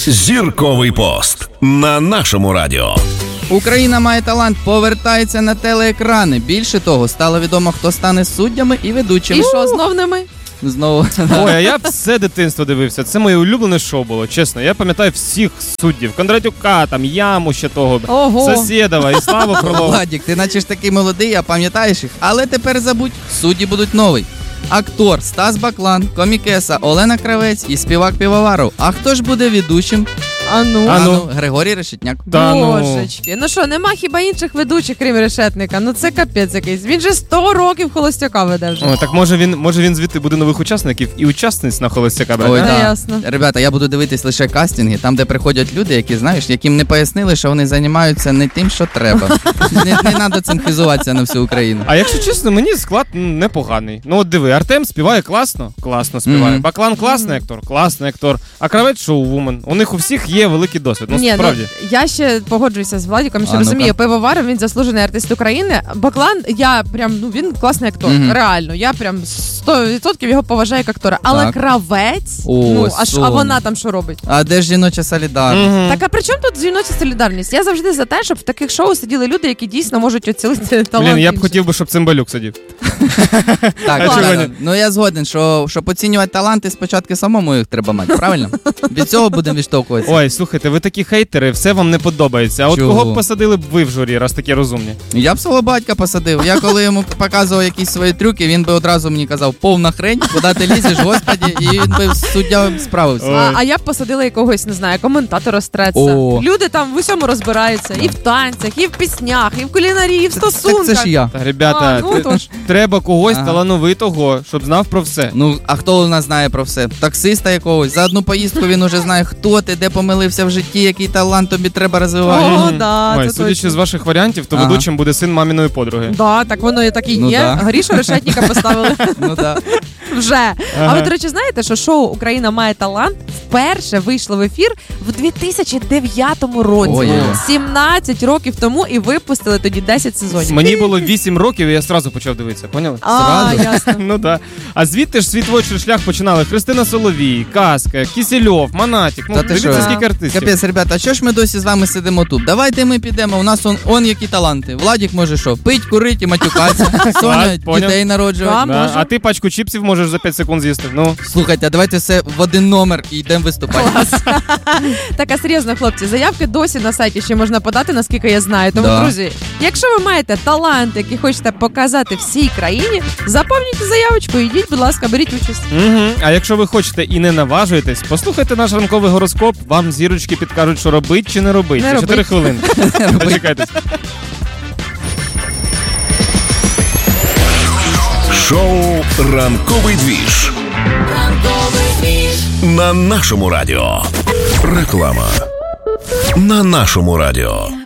Зірковий пост на нашому радіо. Україна має талант повертається на телеекрани. Більше того, стало відомо, хто стане суддями і ведучими. І що, знов не ми? Знову. Ой, а я все дитинство дивився. Це моє улюблене шоу було, чесно. Я пам'ятаю всіх суддів. Кондратюка, там, Яму ще того, Ого. Сосєдова і Славу Крилова. Владік, ти наче ж такий молодий, а пам'ятаєш їх. Але тепер забудь, судді будуть новий. Актор Стас Баклан, комікеса Олена Кравець і співак Півоваров. А хто ж буде ведучим? Ану. Григорій Решетняк. Та ну. Божечки. Ну що, нема хіба інших ведучих, крім Решетника? Ну це капець якийсь. Він же 100 років Холостяка веде вже. О, так може він звідти буде нових учасників і учасниць на Холостяка брати? Ой, Ну, да. ясно. Ребята, я буду дивитись лише кастинги, там, де приходять люди, які, знаєш, яким не пояснили, що вони займаються не тим, що треба. Не треба цим хизуватися на всю Україну. А якщо чесно, мені склад непоганий. Ну от диви, Артем співає класно співає. Мгм. Баклан класний актор. А Кравець шоу-вумен. У них у всіх є великий досвід. Ну Ні, справді. я ще погоджуюся з Владіком, що А, розумію, ну-ка. Пивоваров, він заслужений артист України. Баклан, я прям, він класний актор, Мгм. реально. Я прям 100% його поважаю як актора. Але Так. Кравець, О, а сумно. вона там що робить? А де ж жіноча солідарність? Мгм. Так, а при чому тут жіноча солідарність? Я завжди за те, щоб в таких шоу сиділи люди, які дійсно можуть оцілити талант. Блін, я б інших. хотів би, щоб Цимбалюк сидів. Так, чого ладно. ні? Ну я згоден, що щоб оцінювати таланти, спочатку самому їх треба мати, правильно? Від цього будемо відштовхуватися. Ой, слухайте, ви такі хейтери, все вам не подобається. А от Чого? кого б посадили б ви в журі, раз такі розумні? Я б свого батька посадив. Я коли йому показував якісь свої трюки, він би одразу мені казав: повна хрень, куди ти лізеш, господі, і він би суддя справився. Ой. А я б посадила якогось, не знаю, коментатора з Треца. О. Люди там в усьому розбираються. І в танцях, і в піснях, і в кулінарії, і в Так стосунках. це ж я. Та, ребята, А, ну, тож. треба когось Ага. талановитого, щоб знав про все. Ну, а хто у нас знає про все? Таксиста якогось. За одну поїздку він уже знає, хто ти, де помилився в житті, який талант тобі треба розвивати. О, Мгм. да, Ой, це судячи точно. з ваших варіантів, то Ага. ведучим буде син маміної подруги. Да, так воно і так і Ну, є. да. Грішу Решетника поставили Ну так. вже. А Ага. ви, до речі, знаєте, що шоу «Україна має талант» вперше вийшло в ефір в 2009 році. Ой-ой. 17 років тому і випустили тоді 10 сезонів. Мені було 8 років, і я одразу почав дивитися, поняли? А, Зразу? ясно. Ну так. А звідти ж свій творчий шлях починали Христина Соловій, Казка, Кісельов, Монатік. Ну, Та ти дивіться, що? скільки артистів. Капець, ребята, а що ж ми досі з вами сидимо тут? Давайте ми підемо, у нас он які таланти. Владік може що? Пить, курить і матюкатися. Соня поняв. дітей народжувати. Да. Да. може. А ти пачку чіпсів можеш за 5 секунд з'їсти. Ну, Слухайте, а давайте все в один номер і йдемо виступати. Так, а серйозно, хлопці, заявки досі на сайті ще можна подати, наскільки я знаю. Тому, Да. друзі, якщо ви маєте талант, який хочете показати всій країні, заповнюйте заявочку, ідіть, будь ласка, беріть участь. угу. А якщо ви хочете і не наважуєтесь, послухайте наш ранковий гороскоп, вам зірочки підкажуть, що робить чи не робить. Не За 4 робить. хвилини. Дочекайтесь. Шоу «Ранковий двіж» на нашому радіо. Реклама на нашому радіо.